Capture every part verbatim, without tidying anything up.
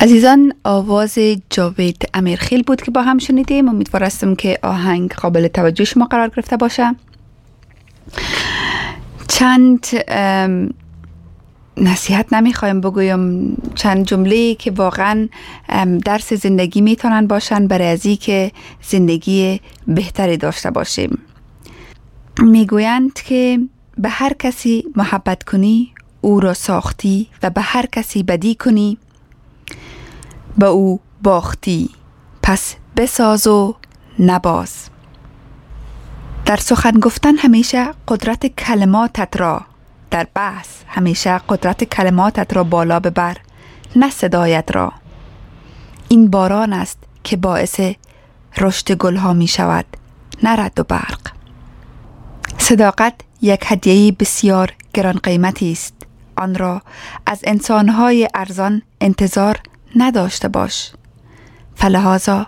عزیزان، آواز جاوید امیرخیل بود که با هم شنیدیم. امیدوار هستم که آهنگ قابل توجه شما قرار گرفته باشه. چند نصیحت نمیخوایم بگویم، چند جمله که واقعا درس زندگی میتونن باشن برای ازی که زندگی بهتری داشته باشیم. میگویند که به هر کسی محبت کنی او را ساختی و به هر کسی بدی کنی به او باختی، پس بساز و نباز. در سخن گفتن همیشه قدرت کلماتت را در بحث همیشه قدرت کلماتت را بالا ببر، نه صدایت را. این باران است که باعث رشد گلها می شود، نه رعد و برق. صداقت یک هدیه بسیار گران قیمتی است. آن را از انسانهای ارزان انتظار نداشته باش. فلهذا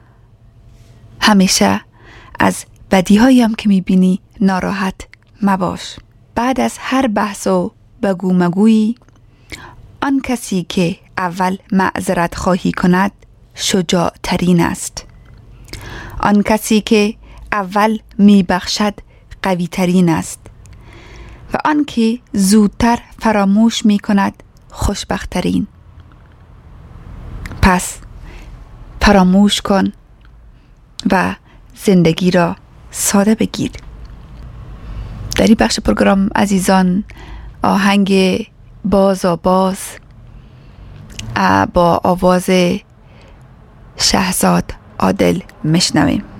همیشه از بدیهایی هم که میبینی ناراحت مباش. بعد از هر بحث و بگو مگویی، آن کسی که اول معذرت خواهی کند شجاع ترین است. آن کسی که اول میبخشد قوی ترین است و آن که زودتر فراموش میکند خوشبخت ترین. پس فراموش کن و زندگی را ساده بگیر. در این بخش پروگرام عزیزان آهنگ باز و باز با آواز شهزاد عادل میشنویم.